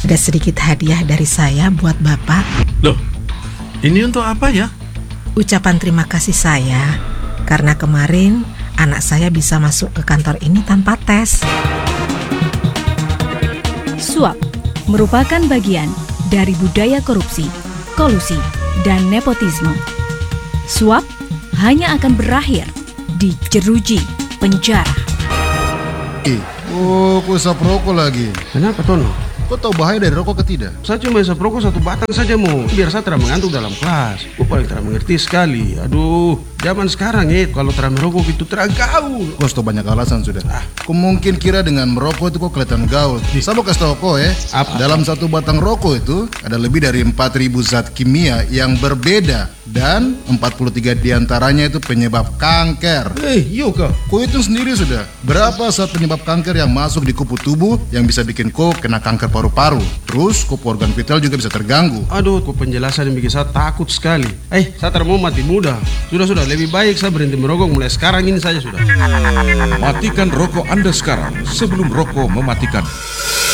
ada sedikit hadiah dari saya buat Bapak. Loh, ini untuk apa ya? Ucapan terima kasih saya karena kemarin anak saya bisa masuk ke kantor ini tanpa tes. Suap merupakan bagian dari budaya korupsi, kolusi, dan nepotisme. Suap hanya akan berakhir di jeruji penjara. Oh, kau isap rokok lagi. Kenapa Tono? Kau tahu bahaya dari rokok ke tidak? Saya cuma isap rokok 1 batang saja mau. Biar saya tidak mengantuk dalam kelas. Kau paling tidak mengerti sekali. Aduh, zaman sekarang kalau tidak merokok itu tidak gaul. Kau sudah banyak alasan sudah. Kau mungkin kira dengan merokok itu kau kelihatan gaul. Saya mau kasih tahu kau Apa? dalam 1 batang rokok itu ada lebih dari 4.000 zat kimia yang berbeda. Dan 43 diantaranya itu penyebab kanker. Iya kah? Kau hitung sendiri sudah. Berapa zat penyebab kanker yang masuk di kupu tubuh yang bisa bikin kau kena kanker paru-paru. Terus kupu organ vital juga bisa terganggu. Aduh, kok penjelasan yang bikin saya takut sekali. Saya tidak mau mati muda. Sudah, lebih baik saya berhenti merokok mulai sekarang ini saja sudah. Matikan rokok Anda sekarang sebelum rokok mematikan.